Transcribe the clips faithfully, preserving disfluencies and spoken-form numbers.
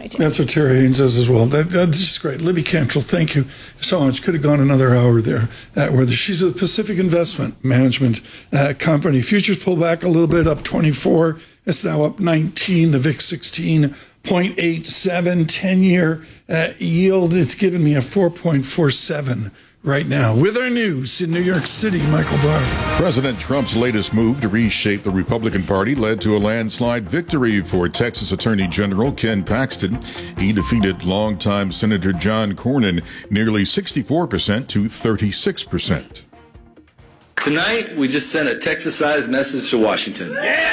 I do. That's what Terry Haynes says as well. That, that's just great. Libby Cantrell, thank you so much. Could have gone another hour there. Uh, where the, she's with Pacific Investment Management uh, Company. Futures pull back a little bit, up twenty-four. It's now up nineteen. The V I X sixteen point eight seven. ten-year uh, yield. It's given me a four point four seven. Right now, with our news in New York City, Michael Barr. President Trump's latest move to reshape the Republican Party led to a landslide victory for Texas Attorney General Ken Paxton. He defeated longtime Senator John Cornyn nearly sixty-four percent to thirty-six percent. Tonight, we just sent a Texas-sized message to Washington. Yeah!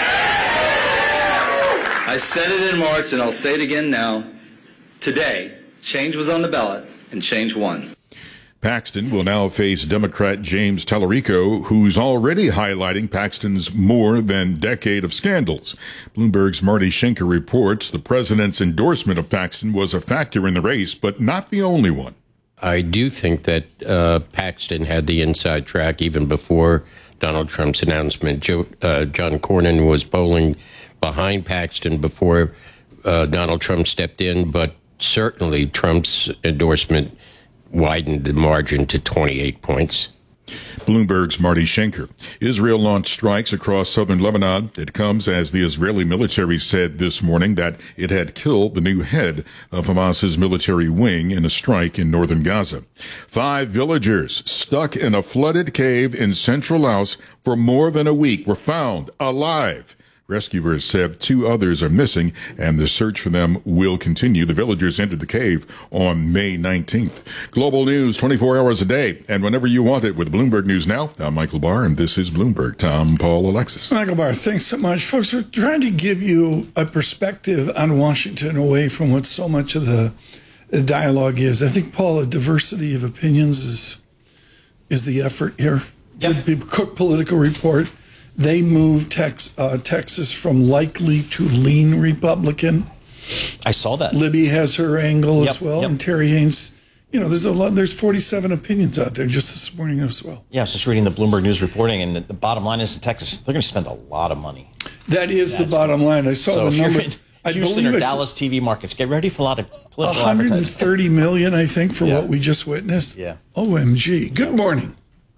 I said it in March, and I'll say it again now. Today, change was on the ballot, and change won. Paxton will now face Democrat James Tallarico, who's already highlighting Paxton's more than decade of scandals. Bloomberg's Marty Schenker reports the president's endorsement of Paxton was a factor in the race, but not the only one. I do think that uh, Paxton had the inside track even before Donald Trump's announcement. Joe, uh, John Cornyn was polling behind Paxton before uh, Donald Trump stepped in, but certainly Trump's endorsement widened the margin to twenty-eight points. Bloomberg's Marty Schenker. Israel launched strikes across southern Lebanon. It comes as the Israeli military said this morning that it had killed the new head of Hamas's military wing in a strike in northern Gaza. Five villagers stuck in a flooded cave in central Laos for more than a week were found alive. Rescuers said two others are missing, and the search for them will continue. The villagers entered the cave on May nineteenth. Global news twenty-four hours a day, and whenever you want it with Bloomberg News Now. I'm Michael Barr, and this is Bloomberg. Tom, Paul, Alexis. Michael Barr, thanks so much. Folks, we're trying to give you a perspective on Washington away from what so much of the dialogue is. I think, Paul, a diversity of opinions is is the effort here. Yep. The Cook Political Report. They moved Tex, uh, Texas from likely to lean Republican. I saw that. Libby has her angle yep, as well, yep. and Terry Haynes. You know, there's a lot. There's forty-seven opinions out there just this morning as well. Yeah, I was just reading the Bloomberg News reporting, and the, the bottom line is in Texas, they're going to spend a lot of money. That is That's the bottom good. line. I saw so the if number. You're in I Houston or I Dallas T V markets, get ready for a lot of political one hundred advertising. thirty million, I think, for yeah. what we just witnessed. Yeah. O M G. Good morning.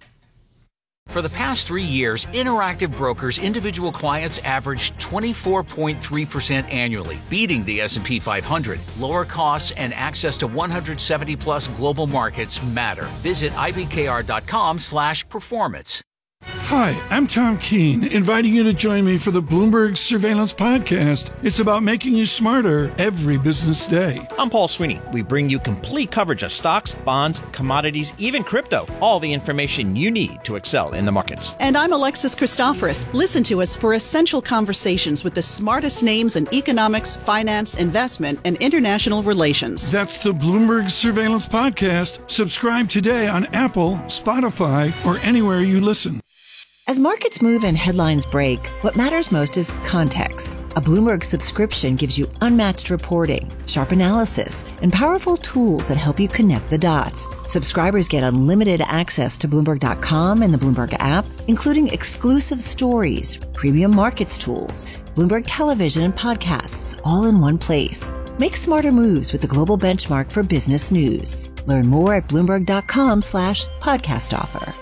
For the past three years, Interactive Brokers individual clients averaged twenty-four point three percent annually, beating the S and P five hundred. Lower costs and access to one hundred seventy plus global markets matter. Visit I B K R dot com slash performance. Hi, I'm Tom Keene, inviting you to join me for the Bloomberg Surveillance Podcast. It's about making you smarter every business day. I'm Paul Sweeney. We bring you complete coverage of stocks, bonds, commodities, even crypto. All the information you need to excel in the markets. And I'm Alexis Christoforous. Listen to us for essential conversations with the smartest names in economics, finance, investment, and international relations. That's the Bloomberg Surveillance Podcast. Subscribe today on Apple, Spotify, or anywhere you listen. As markets move and headlines break, what matters most is context. A Bloomberg subscription gives you unmatched reporting, sharp analysis, and powerful tools that help you connect the dots. Subscribers get unlimited access to Bloomberg dot com and the Bloomberg app, including exclusive stories, premium markets tools, Bloomberg television and podcasts, all in one place. Make smarter moves with the global benchmark for business news. Learn more at Bloomberg dot com slash podcast offer.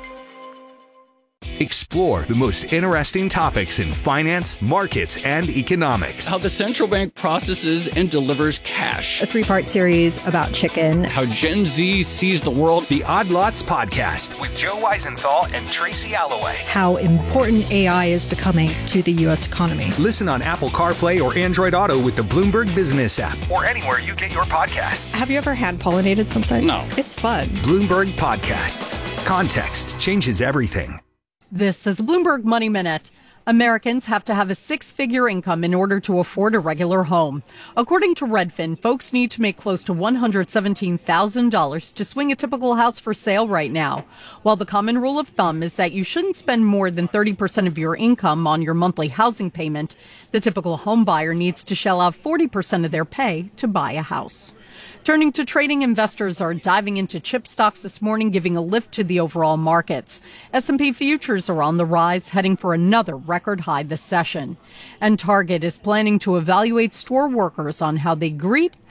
Explore the most interesting topics in finance, markets, and economics. How the central bank processes and delivers cash. A three-part series about chicken. How Gen Z sees the world. The Odd Lots Podcast with Joe Weisenthal and Tracy Alloway. How important A I is becoming to the U S economy. Listen on Apple CarPlay or Android Auto with the Bloomberg Business app or anywhere you get your podcasts. Have you ever hand-pollinated something? No. It's fun. Bloomberg Podcasts. Context changes everything. This is Bloomberg Money Minute. Americans have to have a six-figure income in order to afford a regular home. According to Redfin, folks need to make close to one hundred seventeen thousand dollars to swing a typical house for sale right now. While the common rule of thumb is that you shouldn't spend more than thirty percent of your income on your monthly housing payment, the typical home buyer needs to shell out forty percent of their pay to buy a house. Turning to trading, investors are diving into chip stocks this morning, giving a lift to the overall markets. S and P futures are on the rise, heading for another record high this session. And Target is planning to evaluate store workers on how they greet,